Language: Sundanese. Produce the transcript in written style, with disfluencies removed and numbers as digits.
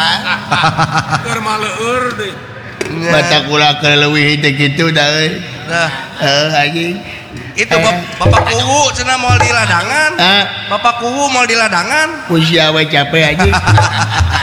keur maleur deui Batak ulah keleuwih teh kitu da euy. Nah, Anjing. itu Bapak Kuwu cenah moal di ladangan. Bapak Kuwu moal di ladangan. Ku sia we capek anjing.